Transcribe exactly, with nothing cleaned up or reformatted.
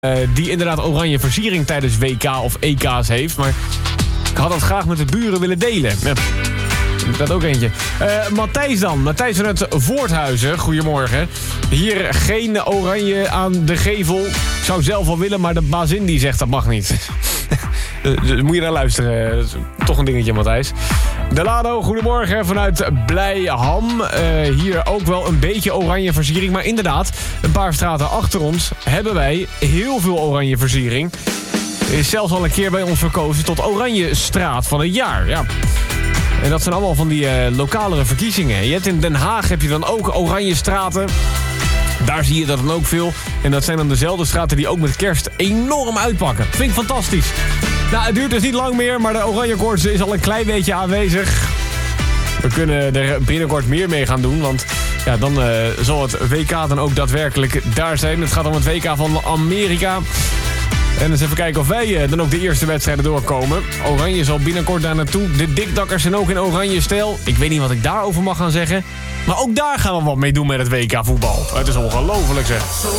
Uh, die inderdaad oranje versiering tijdens W K of E K's heeft. Maar ik had dat graag met de buren willen delen. Ja, dat ook eentje. Uh, Matthijs dan. Matthijs vanuit Voorthuizen. Goedemorgen. Hier geen oranje aan de gevel. Ik zou zelf wel willen, maar de bazin die zegt dat mag niet. Dus moet je naar luisteren. Dat is toch een dingetje, Matthijs. Delano, goedemorgen vanuit Blijham. Uh, hier ook wel een beetje oranje versiering. Maar inderdaad, een paar straten achter ons hebben wij heel veel oranje versiering. Er is zelfs al een keer bij ons verkozen tot Oranje Straat van het jaar. Ja. En dat zijn allemaal van die uh, lokalere verkiezingen. Je hebt in Den Haag heb je dan ook oranje straten. Daar zie je dat dan ook veel. En dat zijn dan dezelfde straten die ook met kerst enorm uitpakken. Vind ik fantastisch. Nou, het duurt dus niet lang meer, maar de oranje koorts is al een klein beetje aanwezig. We kunnen er binnenkort meer mee gaan doen, want ja, dan uh, zal het W K dan ook daadwerkelijk daar zijn. Het gaat om het W K van Amerika. En eens even kijken of wij uh, dan ook de eerste wedstrijden doorkomen. Oranje zal binnenkort daar naartoe. De dikdakkers zijn ook in oranje stijl. Ik weet niet wat ik daarover mag gaan zeggen. Maar ook daar gaan we wat mee doen met het W K voetbal. Het is ongelooflijk zeg.